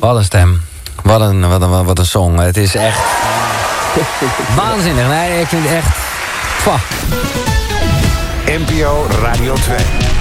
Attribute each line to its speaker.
Speaker 1: Wat een stem. Wat een song. Het is echt waanzinnig. Nee, ik vind het echt...
Speaker 2: NPO Radio 2.